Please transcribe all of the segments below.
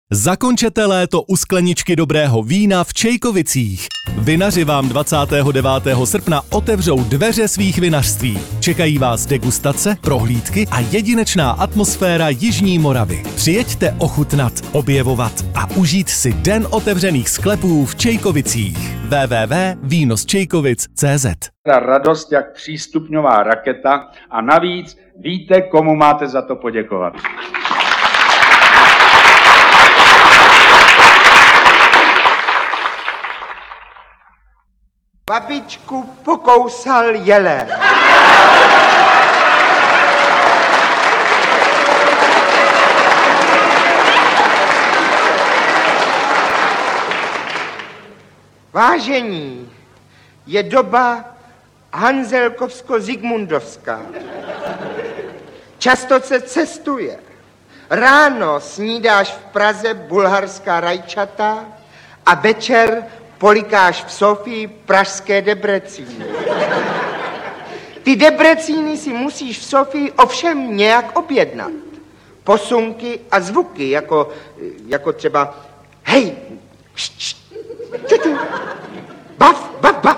Zakončete léto u skleničky dobrého vína v Čejkovicích. Vinaři vám 29. srpna otevřou dveře svých vinařství. Čekají vás degustace, prohlídky a jedinečná atmosféra Jižní Moravy. Přijeďte ochutnat, objevovat a užít si den otevřených sklepů v Čejkovicích. www.vinosčejkovic.cz Radost jak třístupňová raketa a navíc víte, komu máte za to poděkovat. Babičku pokousal jelen. Vážení, je doba hanzelkovsko-zigmundovská. Často se cestuje. Ráno snídáš v Praze bulharská rajčata a večer polikáš v Sofii pražské debrecíny. Ty debrecíny si musíš v Sofii ovšem nějak objednat. Posunky a zvuky, jako třeba hej, bav,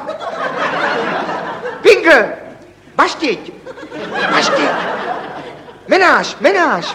pingl, baštiť, menáš.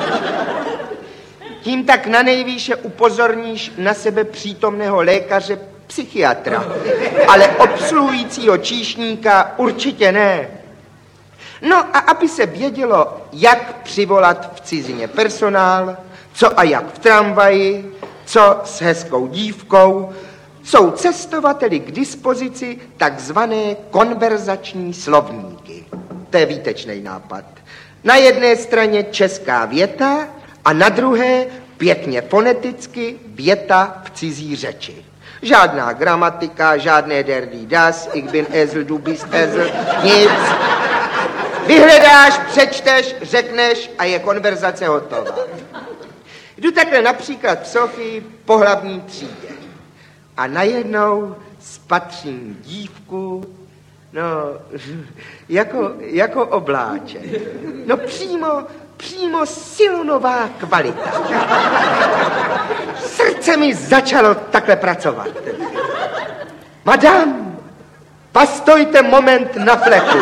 Tím tak na nejvýše upozorníš na sebe přítomného lékaře psychiatra, ale obsluhujícího číšníka určitě ne. No a aby se vědělo, jak přivolat v cizině personál, co a jak v tramvaji, co s hezkou dívkou, jsou cestovateli k dispozici takzvané konverzační slovníky. To je výtečný nápad. Na jedné straně česká věta a na druhé pěkně foneticky věta v cizí řeči. Žádná gramatika, žádné der die das, ich bin Esel, du bist Esel, nic. Vyhledáš, přečteš, řekneš a je konverzace hotová. Jdu takhle například v Sofii po hlavní třídě a najednou spatřím dívku, no, jako obláček. No přímo silonová kvalita. Srdce mi začalo takhle pracovat. Madam, pastojte moment na fleku.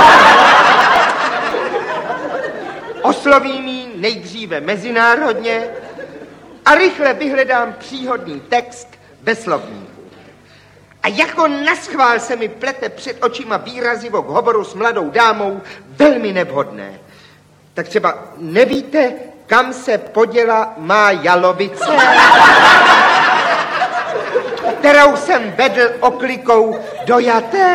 Oslovím ji nejdříve mezinárodně a rychle vyhledám příhodný text ve slovníku. A jako naschvál se mi plete před očima výrazivo k hovoru s mladou dámou velmi nevhodné. Tak třeba nevíte, kam se poděla má jalovice, kterou jsem vedl oklikou do jaté?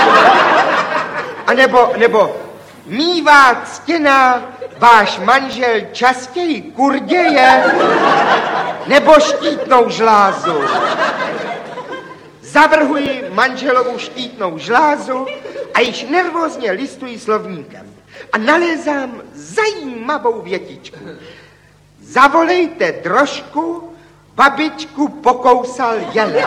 A nebo mívá ctěná váš manžel častěji kurděje nebo štítnou žlázu? Zavrhuji manželovu štítnou žlázu a již nervózně listuji slovníkem. A nalézám zajímavou větičku. Zavolejte drožku, babičku pokousal jelen.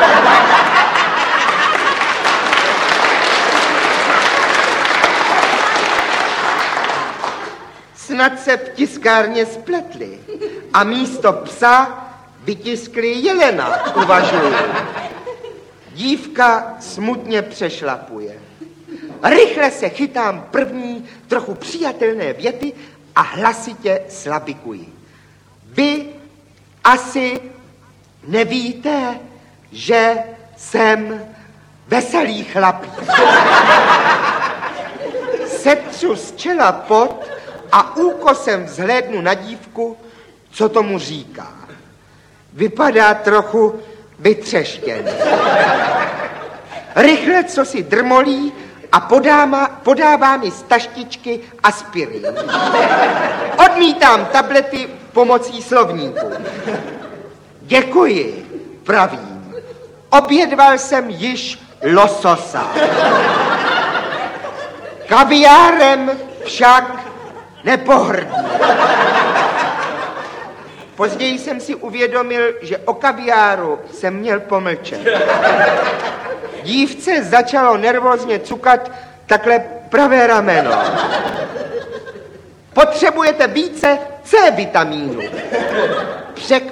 Snad se v tiskárně spletli a místo psa vytiskli jelena, uvažuji. Dívka smutně přešlapuje. Rychle se chytám první, trochu přijatelné věty a hlasitě slabikuji. Vy asi nevíte, že jsem veselý chlapík. Setřu z čela pot a úkosem vzhlédnu na dívku, co tomu říká. Vypadá trochu vytřeštěný. Rychle, co si drmolí, a podává mi z taštičky aspirin. Odmítám tablety pomocí slovníku. Děkuji, pravím. Obědval jsem již lososa. Kaviárem však nepohrdnu. Později jsem si uvědomil, že o kaviáru jsem měl pomlčet. Dívce začalo nervózně cukat takhle pravé rameno. Potřebujete více C vitamínu.